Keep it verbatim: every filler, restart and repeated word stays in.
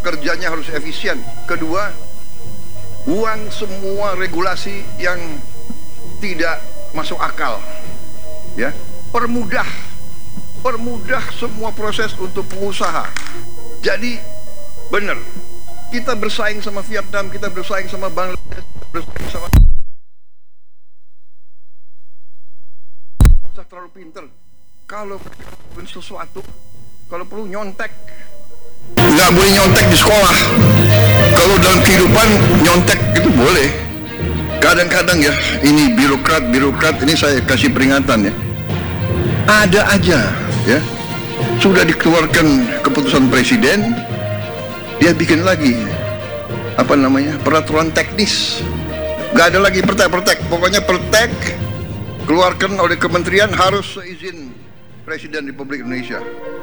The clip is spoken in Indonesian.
kerjanya harus efisien. Kedua, buang semua regulasi yang tidak masuk akal. Ya, permudah, permudah semua proses untuk pengusaha. Jadi benar, kita bersaing sama Vietnam, kita bersaing sama Bangladesh, kita bersaing sama usah terlalu pinter. Kalau sesuatu, kalau perlu nyontek, nggak boleh nyontek di sekolah. Kalau dalam kehidupan nyontek itu boleh. Kadang-kadang ya, ini birokrat, birokrat ini saya kasih peringatan ya. Ada aja ya, sudah dikeluarkan keputusan presiden, dia bikin lagi apa namanya peraturan teknis. Nggak ada lagi pertek-pertek, pokoknya pertek keluarkan oleh kementerian harus seizin Presiden Republik Indonesia.